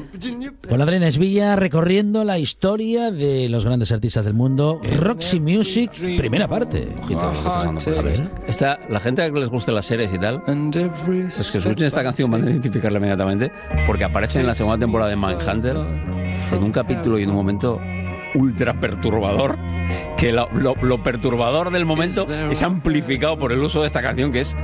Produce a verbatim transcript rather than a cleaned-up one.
Con Adriana Esvilla recorriendo la historia de los grandes artistas del mundo. Roxy Music, primera parte. Ojito, lo que está sonando por ahí. A ver. Esta, la gente a la que les guste las series y tal, pues que escuchen esta canción van a identificarla inmediatamente, porque aparece en la segunda temporada de Mindhunter en un capítulo y en un momento ultra perturbador, que lo, lo, lo perturbador del momento es amplificado por el uso de esta canción, que es